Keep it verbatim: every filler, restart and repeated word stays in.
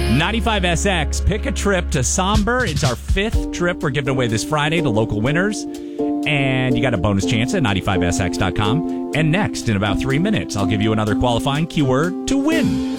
ninety-five S X, pick a trip to Somber. It's our fifth trip we're giving away this Friday to local winners. And you got a bonus chance at ninety-five S X dot com. And next, in about three minutes, I'll give you another qualifying keyword to win.